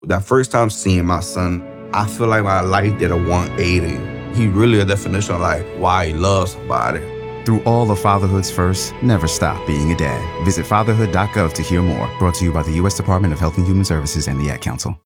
That first time seeing my son, I feel like my life did a 180. He really a definition of like why he loves somebody. Through all of fatherhood's firsts, never stop being a dad. Visit fatherhood.gov to hear more. Brought to you by the U.S. Department of Health and Human Services and the Ad Council.